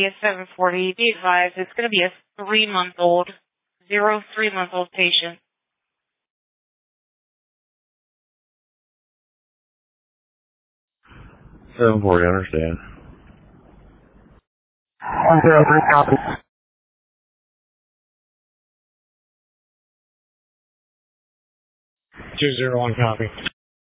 It's 740. Be advised, it's going to be a 3-month-old patient. 740, I understand. 103 copy. 201 copy.